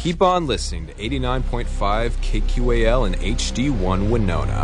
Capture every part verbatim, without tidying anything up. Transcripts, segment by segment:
Keep on listening to eighty-nine point five K Q A L and H D one Winona.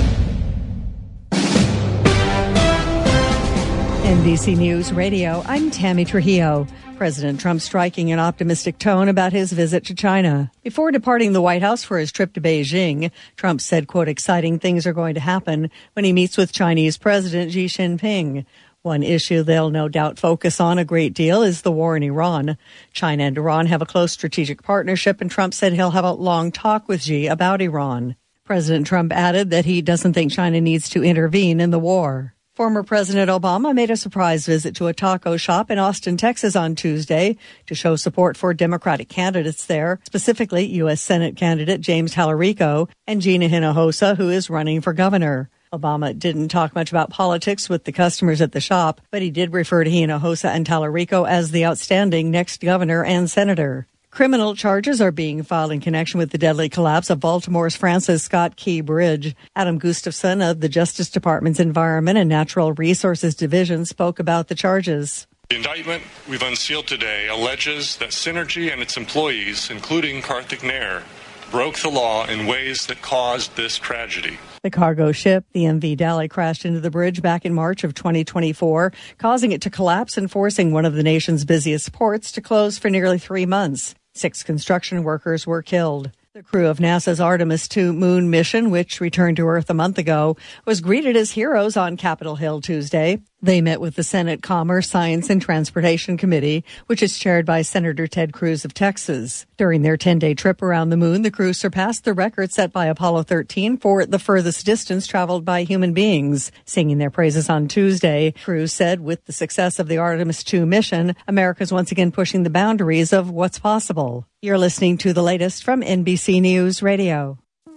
N B C News Radio, I'm Tammy Trujillo. President Trump striking an optimistic tone about his visit to China. Before departing the White House for his trip to Beijing, Trump said, quote, exciting things are going to happen when he meets with Chinese President Xi Jinping. One issue they'll no doubt focus on a great deal is the war in Iran. China and Iran have a close strategic partnership, and Trump said he'll have a long talk with Xi about Iran. President Trump added that he doesn't think China needs to intervene in the war. Former President Obama made a surprise visit to a taco shop in Austin, Texas on Tuesday to show support for Democratic candidates there, specifically U S Senate candidate James Tallarico and Gina Hinojosa, who is running for governor. Obama didn't talk much about politics with the customers at the shop, but he did refer to Hinojosa and Tallarico as the outstanding next governor and senator. Criminal charges are being filed in connection with the deadly collapse of Baltimore's Francis Scott Key Bridge. Adam Gustafson of the Justice Department's Environment and Natural Resources Division spoke about the charges. The indictment we've unsealed today alleges that Synergy and its employees, including Karthik Nair, broke the law in ways that caused this tragedy. The cargo ship, the M V Dali, crashed into the bridge back in March of twenty twenty-four, causing it to collapse and forcing one of the nation's busiest ports to close for nearly three months. Six construction workers were killed. The crew of NASA's Artemis two moon mission, which returned to Earth a month ago, was greeted as heroes on Capitol Hill Tuesday. They met with the Senate Commerce, Science, and Transportation Committee, which is chaired by Senator Ted Cruz of Texas. During their ten-day trip around the moon, the crew surpassed the record set by Apollo thirteen for the furthest distance traveled by human beings. Singing their praises on Tuesday, Cruz said with the success of the Artemis two mission, America's once again pushing the boundaries of what's possible. You're listening to the latest from N B C News Radio.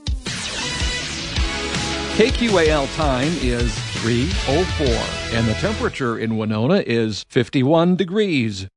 K Q A L time is three oh four, and the temperature in Winona is fifty-one degrees.